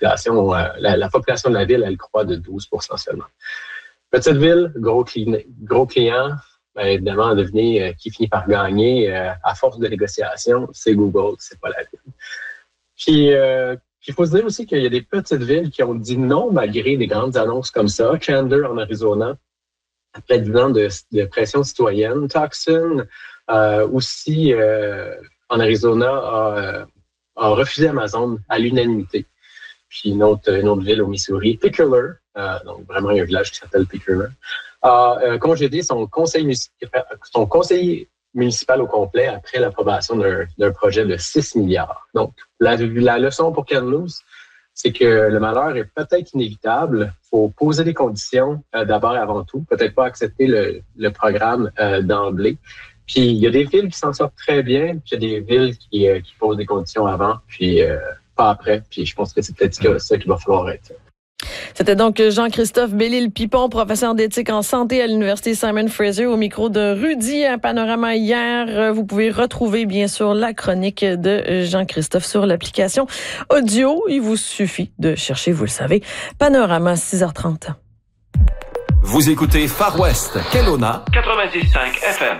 population, la population de la ville, elle croît de 12% seulement. Petite ville, gros client, évidemment, devinez qui finit par gagner à force de négociation, c'est Google, c'est pas la ville. Puis, il faut se dire aussi qu'il y a des petites villes qui ont dit non malgré des grandes annonces comme ça. Chandler, en Arizona, après 10 ans de pression citoyenne. Tucson, aussi, en Arizona, a refusé Amazon à l'unanimité. Puis une autre ville au Missouri, Pickler, donc vraiment un village qui s'appelle Pickler, a congédié son conseiller municipal au complet après l'approbation d'un projet de 6 milliards. Donc, la leçon pour Kamloops, c'est que le malheur est peut-être inévitable. Il faut poser des conditions d'abord et avant tout. Peut-être pas accepter le programme d'emblée. Puis, il y a des villes qui s'en sortent très bien, puis il y a des villes qui posent des conditions avant, puis pas après. Puis, je pense que c'est peut-être ça qu'il va falloir être. C'était donc Jean-Christophe Bellil-Pipon, professeur d'éthique en santé à l'Université Simon Fraser, au micro de Rudy à Panorama hier. Vous pouvez retrouver, bien sûr, la chronique de Jean-Christophe sur l'application audio. Il vous suffit de chercher, vous le savez, Panorama 6h30. Vous écoutez Far West, Kelowna, 96.5 FM.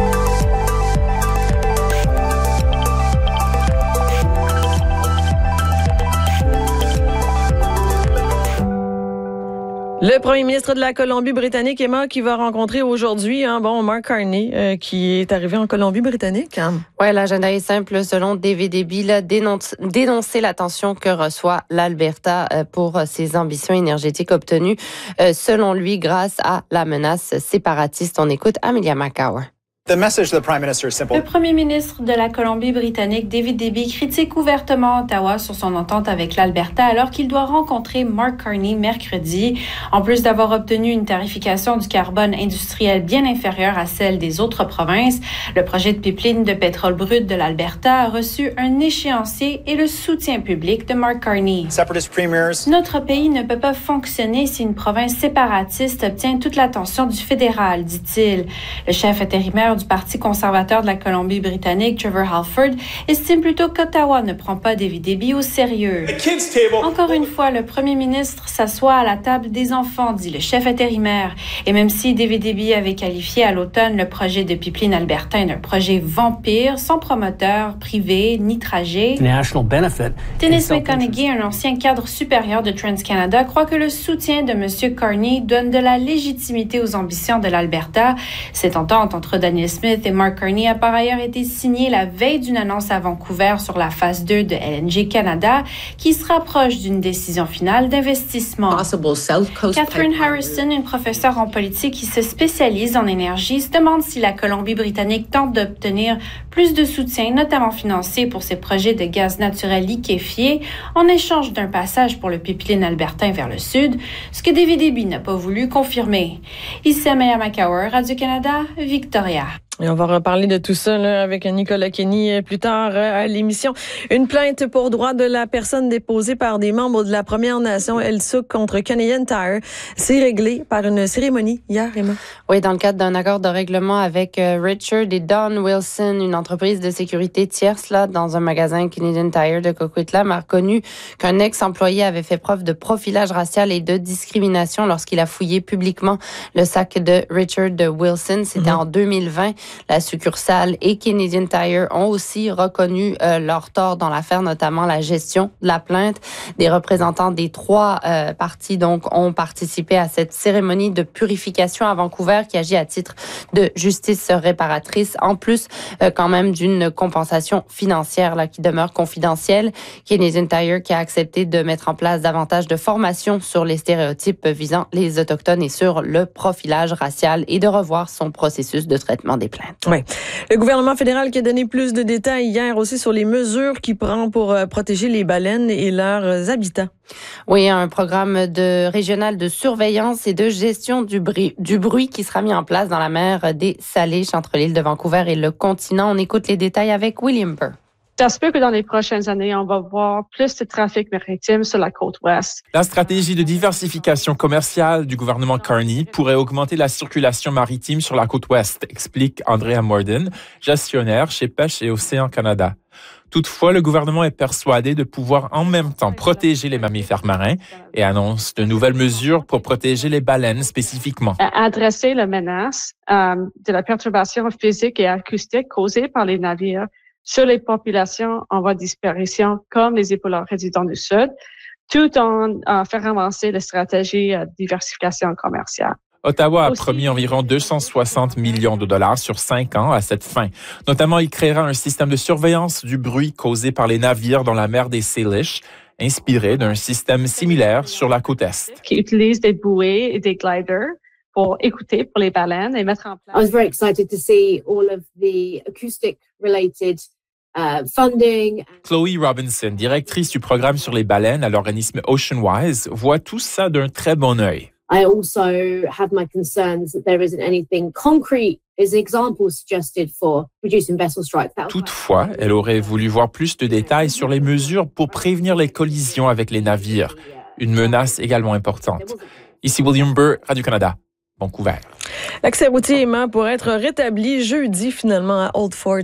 Le premier ministre de la Colombie-Britannique, Emma, qui va rencontrer aujourd'hui Mark Carney, qui est arrivé en Colombie-Britannique. Oui, l'agenda est simple. Selon David Eby, il a dénoncé la tension que reçoit l'Alberta pour ses ambitions énergétiques obtenues, selon lui, grâce à la menace séparatiste. On écoute Amelia McCower. Le premier ministre de la Colombie-Britannique, David Eby, critique ouvertement Ottawa sur son entente avec l'Alberta alors qu'il doit rencontrer Mark Carney mercredi. En plus d'avoir obtenu une tarification du carbone industriel bien inférieure à celle des autres provinces, le projet de pipeline de pétrole brut de l'Alberta a reçu un échéancier et le soutien public de Mark Carney. Notre pays ne peut pas fonctionner si une province séparatiste obtient toute l'attention du fédéral, dit-il. Le chef intérimaire du Parti conservateur de la Colombie-Britannique, Trevor Halford, estime plutôt qu'Ottawa ne prend pas David Eby au sérieux. Encore une fois, le premier ministre s'assoit à la table des enfants, dit le chef intérimaire. Et même si David Eby avait qualifié à l'automne le projet de pipeline albertain d'un projet vampire, sans promoteur privé ni trajet, Dennis McConaughey, un ancien cadre supérieur de TransCanada, croit que le soutien de M. Carney donne de la légitimité aux ambitions de l'Alberta. Cette entente entre Daniel Smith et Mark Carney a par ailleurs été signée la veille d'une annonce à Vancouver sur la phase 2 de LNG Canada qui se rapproche d'une décision finale d'investissement. Catherine Harrison, une professeure en politique qui se spécialise en énergie, se demande si la Colombie-Britannique tente d'obtenir plus de soutien, notamment financier, pour ses projets de gaz naturel liquéfié en échange d'un passage pour le pipeline albertain vers le sud, ce que David Eby n'a pas voulu confirmer. Ici Amelia McCower, Radio-Canada, Victoria. Et on va reparler de tout ça là, avec Nicolas Kenny plus tard à l'émission. Une plainte pour droit de la personne déposée par des membres de la Première Nation Heiltsuk contre Canadian Tire s'est réglée par une cérémonie hier, Emma. Oui, dans le cadre d'un accord de règlement avec Richard et Don Wilson, une entreprise de sécurité tierce là, dans un magasin Canadian Tire de Coquitlam, a reconnu qu'un ex-employé avait fait preuve de profilage racial et de discrimination lorsqu'il a fouillé publiquement le sac de Richard Wilson. C'était en 2020. La succursale et Canadian Tire ont aussi reconnu leur tort dans l'affaire, notamment la gestion de la plainte. Des représentants des trois parties donc ont participé à cette cérémonie de purification à Vancouver qui agit à titre de justice réparatrice, en plus quand même d'une compensation financière là, qui demeure confidentielle. Canadian Tire qui a accepté de mettre en place davantage de formation sur les stéréotypes visant les Autochtones et sur le profilage racial et de revoir son processus de traitement des plaintes. Oui. Le gouvernement fédéral qui a donné plus de détails hier aussi sur les mesures qu'il prend pour protéger les baleines et leurs habitats. Oui, un programme régional de surveillance et de gestion du bruit qui sera mis en place dans la mer des Salish entre l'île de Vancouver et le continent. On écoute les détails avec William Burr. Ça se peut que dans les prochaines années, on va voir plus de trafic maritime sur la côte ouest. La stratégie de diversification commerciale du gouvernement Carney pourrait augmenter la circulation maritime sur la côte ouest, explique Andrea Morden, gestionnaire chez Pêche et Océan Canada. Toutefois, le gouvernement est persuadé de pouvoir en même temps protéger les mammifères marins et annonce de nouvelles mesures pour protéger les baleines spécifiquement. Adresser la menace de la perturbation physique et acoustique causée par les navires sur les populations en voie de disparition comme les épauleurs résidents du Sud, tout en faire avancer les stratégies de diversification commerciale. Ottawa a promis environ 260 millions de dollars sur 5 ans à cette fin. Notamment, il créera un système de surveillance du bruit causé par les navires dans la mer des Salish, inspiré d'un système similaire sur la côte Est. Qui utilise des bouées et des gliders pour écouter pour les baleines et mettre en place. I was very excited to see all of the acoustic-related funding. Chloe Robinson, directrice du programme sur les baleines à l'organisme OceanWise, voit tout ça d'un très bon œil. I also have my concerns that there isn't anything concrete as an example suggested for reducing vessel strike. Toutefois, elle aurait voulu voir plus de détails sur les mesures pour prévenir les collisions avec les navires, une menace également importante. Ici William Burr, Radio-Canada, Vancouver. L'accès routier aimant pour être rétabli jeudi finalement à Old Fort.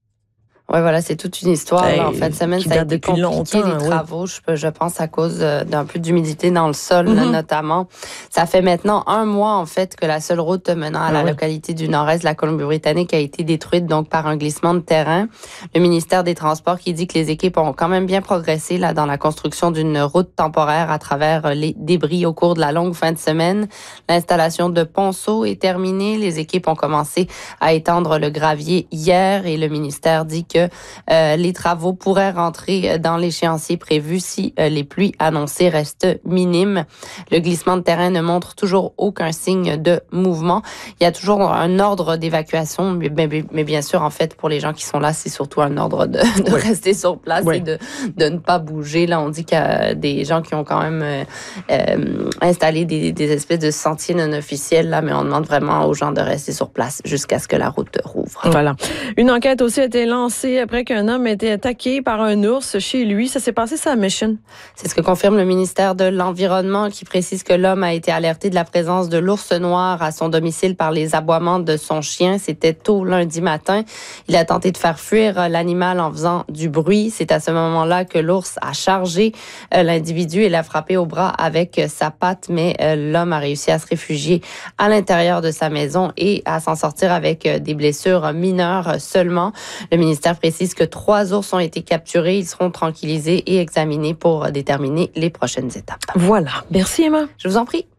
Oui, voilà, c'est toute une histoire. En fin de semaine, ça a été compliqué, longtemps, les travaux, je pense, à cause d'un peu d'humidité dans le sol, notamment. Ça fait maintenant 1 mois, en fait, que la seule route menant à la localité du nord-est de la Colombie-Britannique a été détruite, donc, par un glissement de terrain. Le ministère des Transports qui dit que les équipes ont quand même bien progressé, là, dans la construction d'une route temporaire à travers les débris au cours de la longue fin de semaine. L'installation de ponceaux est terminée. Les équipes ont commencé à étendre le gravier hier et le ministère dit que les travaux pourraient rentrer dans l'échéancier prévu si les pluies annoncées restent minimes. Le glissement de terrain ne montre toujours aucun signe de mouvement. Il y a toujours un ordre d'évacuation, mais bien sûr, en fait, pour les gens qui sont là, c'est surtout un ordre de rester sur place et de ne pas bouger. Là, on dit qu'il y a des gens qui ont quand même installé des espèces de sentiers non officiels, là, mais on demande vraiment aux gens de rester sur place jusqu'à ce que la route rouvre. Voilà. Une enquête aussi a été lancée après qu'un homme ait été attaqué par un ours chez lui. Ça s'est passé ça à Mission. C'est ce que confirme le ministère de l'Environnement qui précise que l'homme a été alerté de la présence de l'ours noir à son domicile par les aboiements de son chien. C'était tôt lundi matin. Il a tenté de faire fuir l'animal en faisant du bruit. C'est à ce moment-là que l'ours a chargé l'individu et l'a frappé au bras avec sa patte, mais l'homme a réussi à se réfugier à l'intérieur de sa maison et à s'en sortir avec des blessures mineures seulement. Le ministère précise que 3 ours ont été capturés. Ils seront tranquillisés et examinés pour déterminer les prochaines étapes. Voilà. Merci, Emma. Je vous en prie.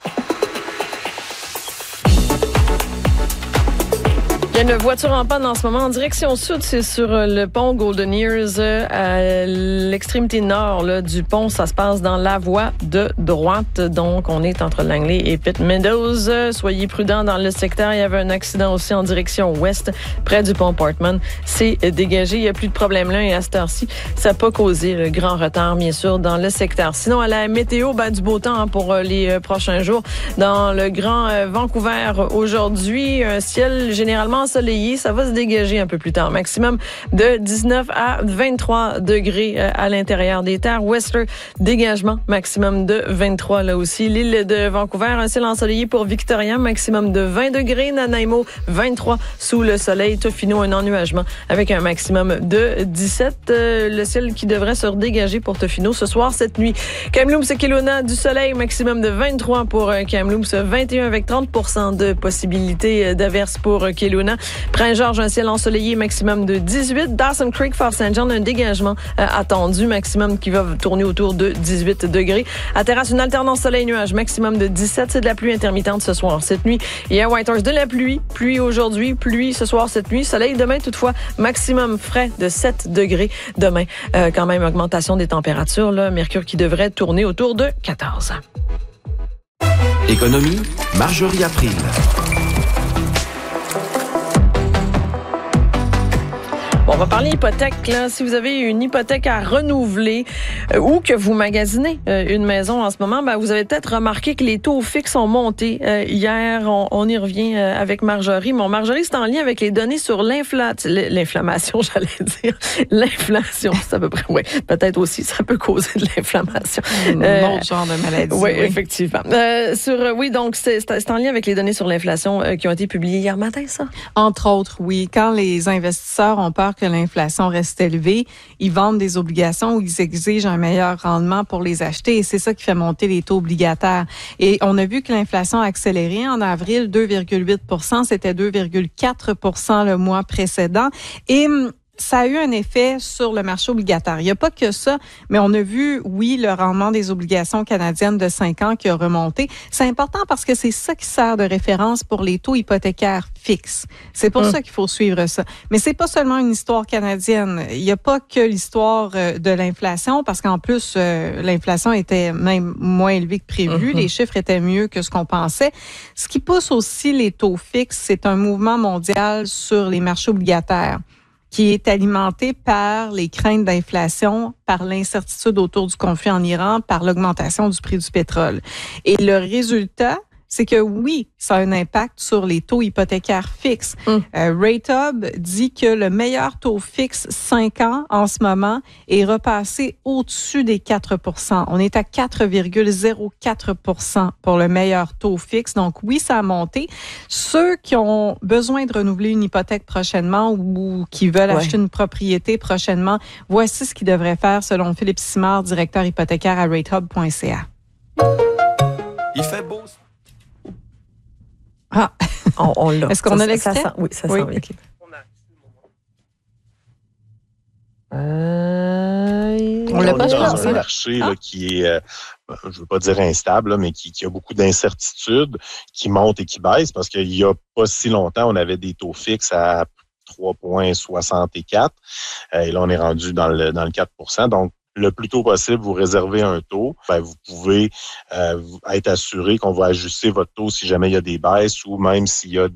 Il y a une voiture en panne en ce moment en direction sud, c'est sur le pont Golden Years à l'extrémité nord là, du pont. Ça se passe dans la voie de droite, donc on est entre Langley et Pitt Meadows. Soyez prudents dans le secteur. Il y avait un accident aussi en direction ouest, près du pont Portman. C'est dégagé, il n'y a plus de problème là et à cette heure-ci, ça n'a pas causé le grand retard, bien sûr, dans le secteur. Sinon, à la météo, du beau temps pour les prochains jours. Dans le grand Vancouver aujourd'hui, un ciel généralement ensoleillé, ça va se dégager un peu plus tard. Maximum de 19 à 23 degrés à l'intérieur des terres. Whistler, dégagement, maximum de 23 là aussi. L'île de Vancouver, un ciel ensoleillé pour Victoria, maximum de 20 degrés. Nanaimo, 23 sous le soleil. Tofino, un ennuagement avec un maximum de 17. Le ciel qui devrait se redégager pour Tofino ce soir, cette nuit. Kamloops, Kelowna, du soleil, maximum de 23 pour Kamloops, 21 avec 30% de possibilité d'averse pour Kelowna. Prince-Georges, un ciel ensoleillé, maximum de 18. Dawson Creek, Fort St. John, un dégagement attendu, maximum qui va tourner autour de 18 degrés. À Terrasse, une alternance soleil-nuage, maximum de 17. C'est de la pluie intermittente ce soir, cette nuit. Et à Whitehorse, de la pluie. Pluie aujourd'hui, pluie ce soir, cette nuit. Soleil demain, toutefois, maximum frais de 7 degrés demain. Quand même, augmentation des températures, là. Mercure qui devrait tourner autour de 14. Économie, Marjorie April. Bon, on va parler hypothèque. Là. Si vous avez une hypothèque à renouveler ou que vous magasinez une maison en ce moment, vous avez peut-être remarqué que les taux fixes ont monté. Hier, on y revient avec Marjorie. Mon Marjorie, c'est en lien avec les données sur l'inflammation, j'allais dire. L'inflation, c'est à peu près, oui. Peut-être aussi, ça peut causer de l'inflammation. Un autre genre de maladie. Oui, effectivement. Donc, c'est en lien avec les données sur l'inflation qui ont été publiées hier matin, ça? Entre autres, oui. Quand les investisseurs ont peur que l'inflation reste élevée, ils vendent des obligations où ils exigent un meilleur rendement pour les acheter et c'est ça qui fait monter les taux obligataires. Et on a vu que l'inflation a accéléré en avril, 2,8 %, c'était 2,4 % le mois précédent. Et ça a eu un effet sur le marché obligataire. Il n'y a pas que ça, mais on a vu, oui, le rendement des obligations canadiennes de 5 ans qui a remonté. C'est important parce que c'est ça qui sert de référence pour les taux hypothécaires fixes. C'est pour ça qu'il faut suivre ça. Mais c'est pas seulement une histoire canadienne. Il n'y a pas que l'histoire de l'inflation parce qu'en plus, l'inflation était même moins élevée que prévu. Les chiffres étaient mieux que ce qu'on pensait. Ce qui pousse aussi les taux fixes, c'est un mouvement mondial sur les marchés obligataires qui est alimenté par les craintes d'inflation, par l'incertitude autour du conflit en Iran, par l'augmentation du prix du pétrole. Et le résultat, c'est que oui, ça a un impact sur les taux hypothécaires fixes. RateHub dit que le meilleur taux fixe 5 ans en ce moment est repassé au-dessus des 4 %. On est à 4,04 % pour le meilleur taux fixe. Donc oui, ça a monté. Ceux qui ont besoin de renouveler une hypothèque prochainement ou qui veulent acheter une propriété prochainement, voici ce qu'ils devraient faire selon Philippe Simard, directeur hypothécaire à ratehub.ca. Il fait beau. Ah, on l'a. Est-ce qu'on a l'extrait? Oui, ça sent bien. Okay. On l'a pas dans un marché là, qui est, je ne veux pas dire instable, là, mais qui a beaucoup d'incertitudes, qui monte et qui baisse, parce qu'il n'y a pas si longtemps, on avait des taux fixes à 3,64 et là, on est rendu dans le 4 %. Donc, le plus tôt possible, vous réservez un taux. Vous pouvez être assuré qu'on va ajuster votre taux si jamais il y a des baisses ou même s'il y a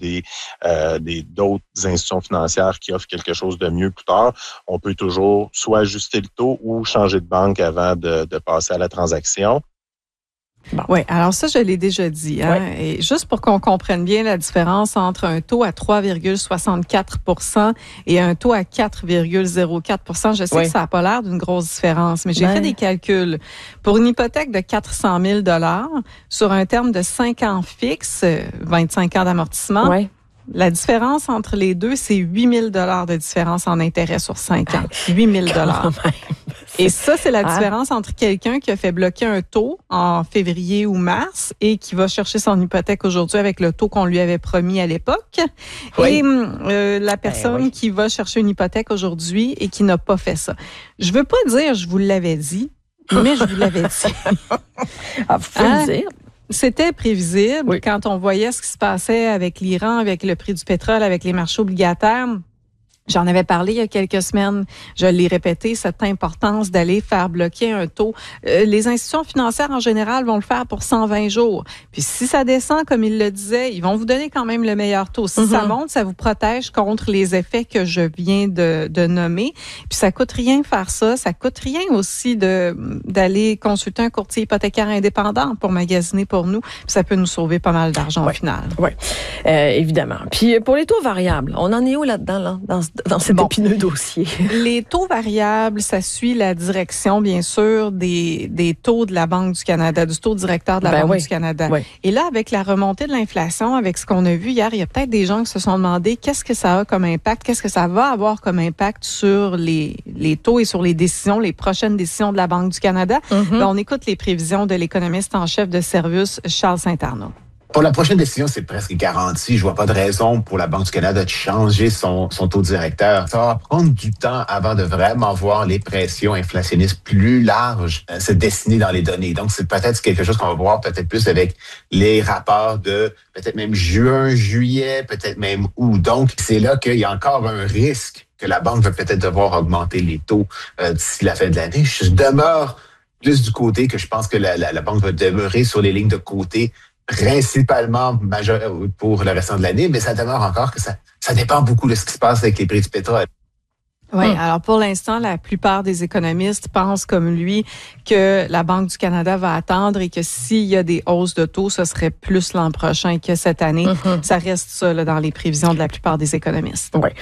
d'autres institutions financières qui offrent quelque chose de mieux plus tard. On peut toujours soit ajuster le taux ou changer de banque avant de passer à la transaction. Bon. Oui, alors ça, je l'ai déjà dit. Hein? Et juste pour qu'on comprenne bien la différence entre un taux à 3,64 % et un taux à 4,04 %, je sais que ça n'a pas l'air d'une grosse différence, mais j'ai fait des calculs. Pour une hypothèque de 400 000 $ sur un terme de 5 ans fixe, 25 ans d'amortissement, la différence entre les deux, c'est 8 000 $ de différence en intérêt sur 5 ans. 8 000 $. Et ça, c'est la différence entre quelqu'un qui a fait bloquer un taux en février ou mars et qui va chercher son hypothèque aujourd'hui avec le taux qu'on lui avait promis à l'époque. Et la personne qui va chercher une hypothèque aujourd'hui et qui n'a pas fait ça. Je veux pas dire je vous l'avais dit, mais je vous l'avais dit. Vous pouvez le dire. C'était prévisible quand on voyait ce qui se passait avec l'Iran, avec le prix du pétrole, avec les marchés obligataires. J'en avais parlé il y a quelques semaines. Je l'ai répété, cette importance d'aller faire bloquer un taux. Les institutions financières, en général, vont le faire pour 120 jours. Puis si ça descend, comme il le disait, ils vont vous donner quand même le meilleur taux. Si ça monte, ça vous protège contre les effets que je viens de nommer. Puis ça coûte rien faire ça. Ça coûte rien aussi d'aller consulter un courtier hypothécaire indépendant pour magasiner pour nous. Puis ça peut nous sauver pas mal d'argent au final. Oui, évidemment. Puis pour les taux variables, on en est où là-dedans, dans cet épineux dossier? Les taux variables, ça suit la direction, bien sûr, des taux de la Banque du Canada, du taux directeur de la Banque du Canada. Et là, avec la remontée de l'inflation, avec ce qu'on a vu hier, il y a peut-être des gens qui se sont demandé qu'est-ce que ça a comme impact, qu'est-ce que ça va avoir comme impact sur les taux et sur les décisions, les prochaines décisions de la Banque du Canada. On écoute les prévisions de l'économiste en chef de service, Charles Saint-Arnaud. Pour la prochaine décision, c'est presque garanti. Je vois pas de raison pour la Banque du Canada de changer son taux directeur. Ça va prendre du temps avant de vraiment voir les pressions inflationnistes plus larges se dessiner dans les données. Donc, c'est peut-être quelque chose qu'on va voir peut-être plus avec les rapports de peut-être même juin, juillet, peut-être même août. Donc, c'est là qu'il y a encore un risque que la Banque va peut-être devoir augmenter les taux d'ici la fin de l'année. Je demeure plus du côté que je pense que la Banque va demeurer sur les lignes de côté principalement majeur pour le restant de l'année, mais ça demeure encore que ça dépend beaucoup de ce qui se passe avec les prix du pétrole. Oui, alors pour l'instant, la plupart des économistes pensent comme lui que la Banque du Canada va attendre et que s'il y a des hausses de taux, ce serait plus l'an prochain que cette année. Ça reste ça là, dans les prévisions de la plupart des économistes. Oui.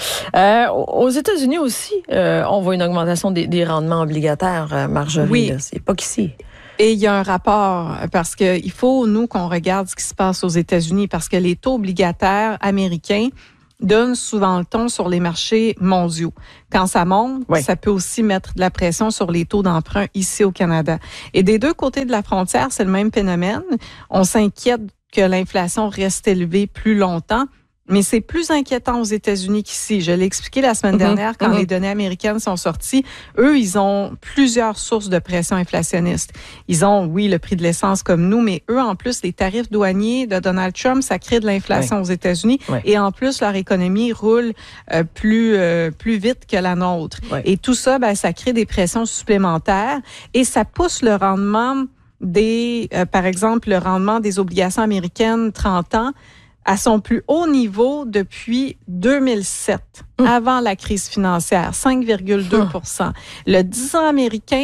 Aux États-Unis aussi, on voit une augmentation des rendements obligataires, Marjorie. Oui. Là. C'est pas qu'ici. Et il y a un rapport, parce qu'il faut, nous, qu'on regarde ce qui se passe aux États-Unis, parce que les taux obligataires américains, donne souvent le ton sur les marchés mondiaux. Quand ça monte, ça peut aussi mettre de la pression sur les taux d'emprunt ici au Canada. Et des deux côtés de la frontière, c'est le même phénomène. On s'inquiète que l'inflation reste élevée plus longtemps. Mais c'est plus inquiétant aux États-Unis qu'ici. Je l'ai expliqué la semaine dernière quand les données américaines sont sorties. Eux, ils ont plusieurs sources de pression inflationniste. Ils ont, oui, le prix de l'essence comme nous, mais eux, en plus, les tarifs douaniers de Donald Trump, ça crée de l'inflation aux États-Unis. Et en plus, leur économie roule plus vite que la nôtre. Et tout ça, ça crée des pressions supplémentaires et ça pousse le rendement par exemple, le rendement des obligations américaines 30 ans à son plus haut niveau depuis 2007, avant la crise financière, 5,2 Le 10 ans américain,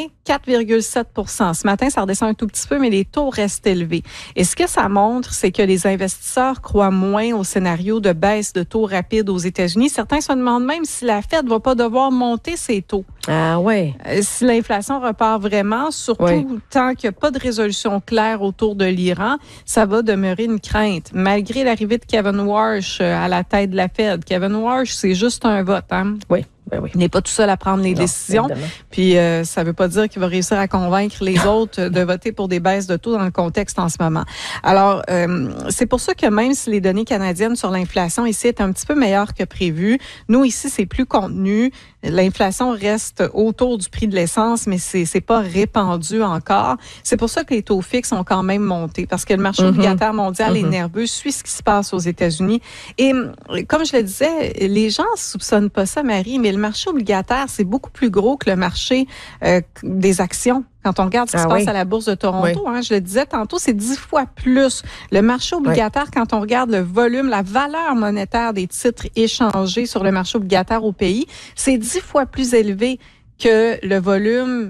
4,7 Ce matin, ça redescend un tout petit peu, mais les taux restent élevés. Et ce que ça montre, c'est que les investisseurs croient moins au scénario de baisse de taux rapide aux États-Unis. Certains se demandent même si la Fed va pas devoir monter ses taux. Ah ouais. Si l'inflation repart vraiment, surtout tant qu'il n'y a pas de résolution claire autour de l'Iran, ça va demeurer une crainte. Malgré l'arrivée de Kevin Warsh à la tête de la Fed. Kevin Warsh, c'est juste un vote, hein? Oui. Ben oui. Il n'est pas tout seul à prendre les décisions. Évidemment. Puis ça ne veut pas dire qu'il va réussir à convaincre les autres de voter pour des baisses de taux dans le contexte en ce moment. Alors, c'est pour ça que même si les données canadiennes sur l'inflation ici est un petit peu meilleures que prévu, nous ici, c'est plus contenu. L'inflation reste autour du prix de l'essence, mais c'est pas répandu encore. C'est pour ça que les taux fixes ont quand même monté, parce que le marché obligataire mondial est nerveux, suit ce qui se passe aux États-Unis. Et comme je le disais, les gens soupçonnent pas ça, Marie, mais le marché obligataire, c'est beaucoup plus gros que le marché des actions. Quand on regarde ce qui se passe à la Bourse de Toronto, je le disais tantôt, c'est 10 fois plus. Le marché obligataire, quand on regarde le volume, la valeur monétaire des titres échangés sur le marché obligataire au pays, c'est 10 fois plus élevé que le volume,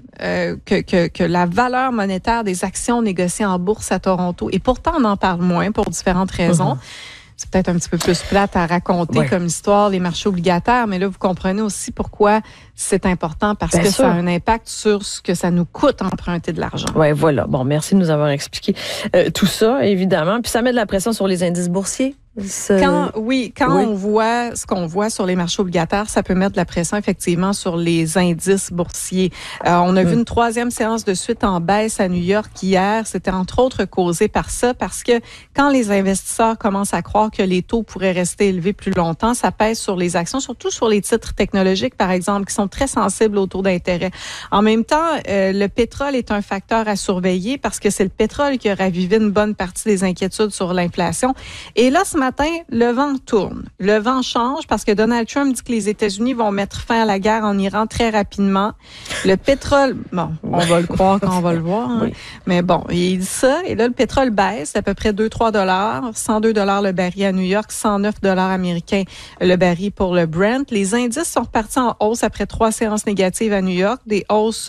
que la valeur monétaire des actions négociées en bourse à Toronto. Et pourtant, on en parle moins pour différentes raisons. C'est peut-être un petit peu plus plate à raconter comme histoire, les marchés obligataires, mais là, vous comprenez aussi pourquoi c'est important, parce que ça a un impact sur ce que ça nous coûte emprunter de l'argent. Oui, voilà. Bon, merci de nous avoir expliqué tout ça, évidemment. Puis ça met de la pression sur les indices boursiers. Quand on voit ce qu'on voit sur les marchés obligataires, ça peut mettre de la pression effectivement sur les indices boursiers. On a vu une 3e séance de suite en baisse à New York hier. C'était entre autres causé par ça, parce que quand les investisseurs commencent à croire que les taux pourraient rester élevés plus longtemps, ça pèse sur les actions, surtout sur les titres technologiques, par exemple, qui sont très sensibles aux taux d'intérêt. En même temps, le pétrole est un facteur à surveiller, parce que c'est le pétrole qui a ravivé une bonne partie des inquiétudes sur l'inflation. Et là, ce matin, le vent tourne. Le vent change parce que Donald Trump dit que les États-Unis vont mettre fin à la guerre en Iran très rapidement. Le pétrole, bon, on va le croire quand on va le voir, hein. Mais bon, il dit ça. Et là, le pétrole baisse à peu près 2-3 $, 102 $ le baril à New York, 109 $ américains le baril pour le Brent. Les indices sont repartis en hausse après 3 séances négatives à New York, des hausses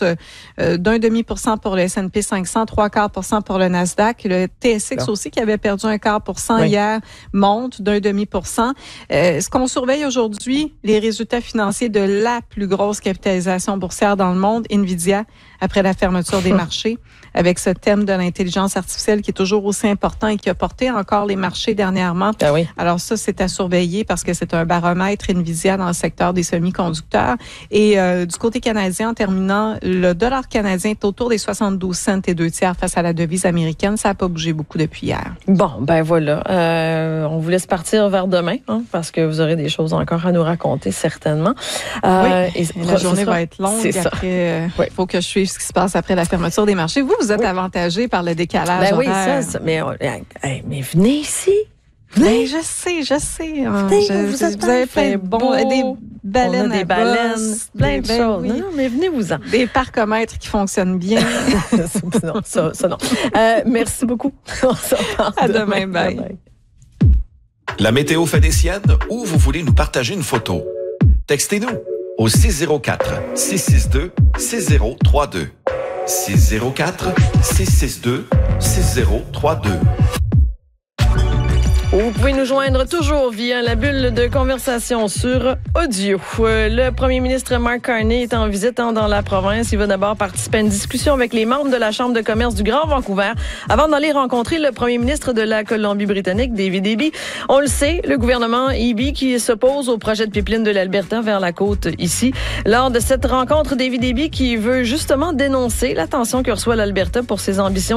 d'0,5% pour le S&P 500, 0,75% pour le Nasdaq. Le TSX aussi, qui avait perdu 0,25% hier, monte d'0,5%. Ce qu'on surveille aujourd'hui, les résultats financiers de la plus grosse capitalisation boursière dans le monde, Nvidia, après la fermeture des marchés, avec ce thème de l'intelligence artificielle qui est toujours aussi important et qui a porté encore les marchés dernièrement. Ah oui. Alors ça, c'est à surveiller parce que c'est un baromètre Nvidia dans le secteur des semi-conducteurs. Et du côté canadien, en terminant, le dollar canadien est autour des 72 cents et 2 tiers face à la devise américaine. Ça n'a pas bougé beaucoup depuis hier. Bon, ben voilà. On vous laisse partir vers demain, hein, parce que vous aurez des choses encore à nous raconter, certainement. Et la journée va être longue. Après, il faut que je suive ce qui se passe après la fermeture des marchés. Vous êtes avantagé par le décalage horaire. Oui, ça. Mais venez ici. Ben, je sais. Vous avez plein de des baleines, des baleines, plein de choses. Oui. Non, mais venez-vous-en. Des parcomètres qui fonctionnent bien. Non, ça non. Merci beaucoup. On se reparle à demain. Bye. La météo fait des siennes ou vous voulez nous partager une photo? Textez-nous au 604-662-6032. 604-662-6032. Vous pouvez nous joindre toujours via la bulle de conversation sur audio. Le premier ministre Mark Carney est en visite dans la province. Il va d'abord participer à une discussion avec les membres de la Chambre de commerce du Grand Vancouver avant d'aller rencontrer le premier ministre de la Colombie-Britannique, David Eby. On le sait, le gouvernement Eby qui s'oppose au projet de pipeline de l'Alberta vers la côte ici. Lors de cette rencontre, David Eby qui veut justement dénoncer l'attention que reçoit l'Alberta pour ses ambitions